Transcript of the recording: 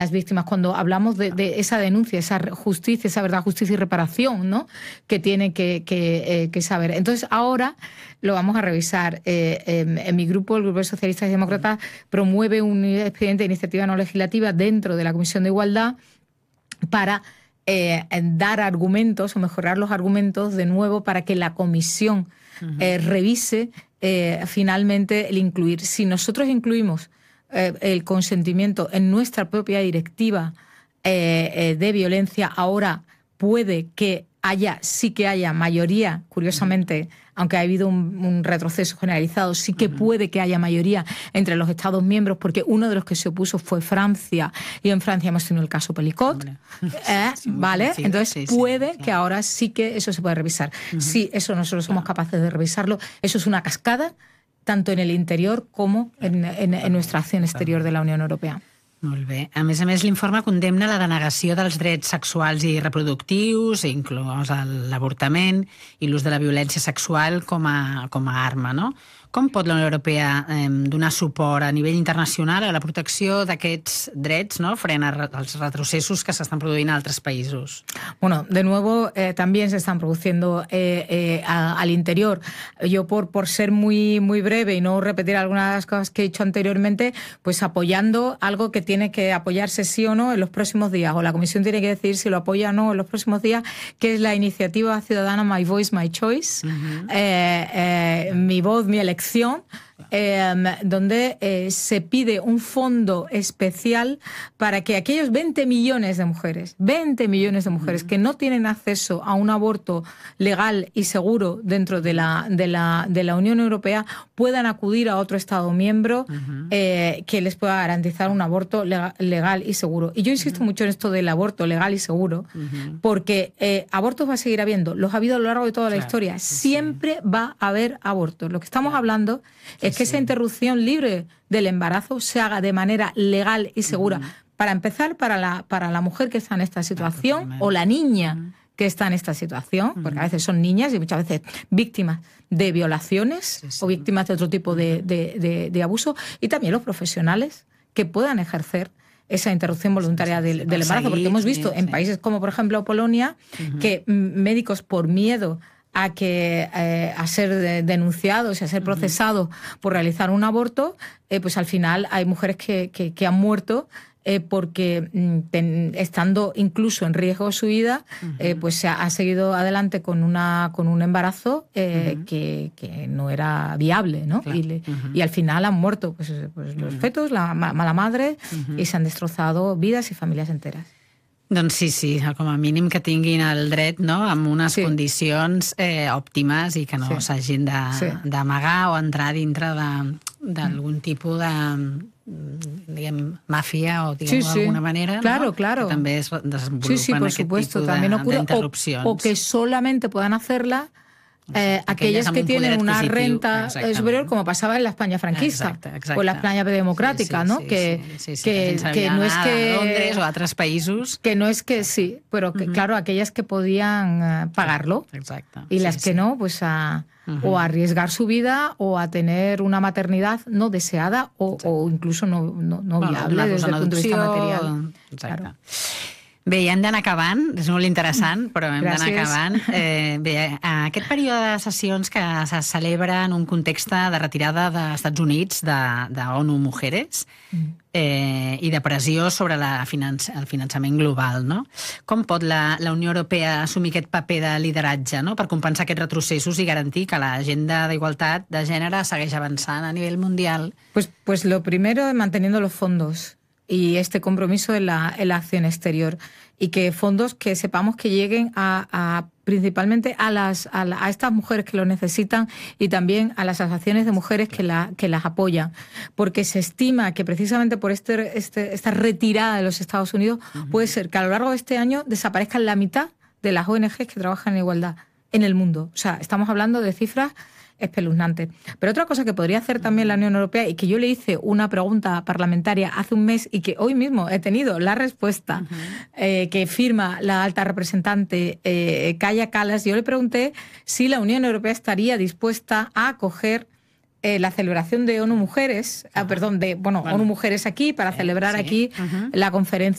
las víctimas cuando hablamos de esa denuncia, esa justicia, esa verdad, justicia y reparación, ¿no? Que tiene que saber. Entonces, ahora lo vamos a revisar. En mi grupo, el Grupo de Socialistas y Demócratas, promueve un expediente de iniciativa no legislativa dentro de la Comisión de Igualdad para dar argumentos o mejorar los argumentos de nuevo para que la Comisión revise finalmente el incluir. Si nosotros incluimos el consentimiento en nuestra propia directiva de violencia, ahora puede que sí que haya mayoría, curiosamente, aunque ha habido un retroceso generalizado, sí que puede que haya mayoría entre los Estados miembros, porque uno de los que se opuso fue Francia, y en Francia hemos tenido el caso Pelicot, ¿vale? Entonces puede que ahora sí que eso se puede revisar. Sí, eso nosotros somos capaces de revisarlo. Eso es una cascada, tanto en el interior como en nuestra acción exterior de la Unión Europea. Molt bé. A més, l'informe condemna la denegació dels drets sexuals i reproductius, inclòs l'avortament i l'ús de la violència sexual com a arma, no? Com pot la Unió Europea donar suport a nivell internacional a la protecció d'aquests drets, no? Frent als retrocessos que s'estan produint a altres països? Bueno, de nuevo, también se están produciendo al interior. Yo, por ser muy breve y no repetir algunas de las cosas que he dicho anteriormente, pues apoyando algo que tiene que apoyarse sí o no en los próximos días, o la Comisión tiene que decidir si lo apoya o no en los próximos días, que es la iniciativa ciudadana My Voice, My Choice, mi voz, mi elección, donde se pide un fondo especial para que aquellos 20 millones de mujeres que no tienen acceso a un aborto legal y seguro dentro de la Unión Europea puedan acudir a otro Estado miembro que les pueda garantizar un aborto legal y seguro. Y yo insisto mucho en esto del aborto legal y seguro, porque abortos va a seguir habiendo, los ha habido a lo largo de toda la historia, siempre va a haber abortos. Lo que estamos hablando es que esa interrupción libre del embarazo se haga de manera legal y segura. Para empezar, para la mujer que está en esta situación o la niña que está en esta situación, porque a veces son niñas y muchas veces víctimas de violaciones o víctimas de otro tipo de abuso, y también los profesionales que puedan ejercer esa interrupción voluntaria del embarazo, porque hemos visto en países como, por ejemplo, Polonia, que médicos, por miedo a ser denunciados y a ser procesados por realizar un aborto, pues al final hay mujeres que han muerto porque estando incluso en riesgo su vida, pues se ha seguido adelante con un embarazo que no era viable, ¿no? Y al final han muerto pues los fetos, la madre, y se han destrozado vidas y familias enteras. Doncs sí, com a mínim que tinguin el dret, no?, amb unes condicions òptimes i que no s'hagin d'amagar o entrar dintre d'algun tipus de, diguem, màfia o diguem d'alguna manera, claro, que també es desenvolupen aquest tipus d'interrupcions. O que solamente puedan hacerla aquellas que tienen una renta superior, como pasaba en la España franquista o en la España democrática, ¿no? Que no es que Londres o otros países, que no es que sí, pero que, claro, aquellas que podían pagarlo y las que no, pues o a arriesgar su vida o a tener una maternidad no deseada o incluso no viable desde el punto de vista material. Claro. Bé, ja hem d'anar acabant, és molt interessant, però hem d'anar acabant. Bé, aquest període de sessions que se celebra en un context de retirada dels Estats Units d'ONU Mujeres i de pressió sobre el finançament global, no? Com pot la Unió Europea assumir aquest paper de lideratge, no?, per compensar aquests retrocessos i garantir que l'agenda d'igualtat de gènere segueix avançant a nivell mundial? Pues lo primero es manteniendo los fondos y este compromiso en la acción exterior, y que fondos que sepamos que lleguen principalmente a estas mujeres que lo necesitan y también a las asociaciones de mujeres que las apoyan, porque se estima que precisamente por esta retirada de los Estados Unidos puede ser que a lo largo de este año desaparezcan la mitad de las ONGs que trabajan en igualdad en el mundo. O sea, estamos hablando de cifras espeluznante. Pero otra cosa que podría hacer también la Unión Europea, y que yo le hice una pregunta parlamentaria hace un mes y que hoy mismo he tenido la respuesta que firma la alta representante Kaja Kallas, yo le pregunté si la Unión Europea estaría dispuesta a acoger la celebración de ONU Mujeres, ONU Mujeres aquí, para celebrar aquí la conferencia